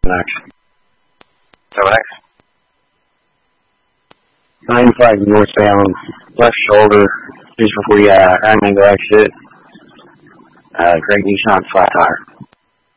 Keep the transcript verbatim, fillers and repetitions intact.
action. seven X. nine five northbound, left shoulder, just before you uh, angle exit. Uh, Great Nissan flat tire.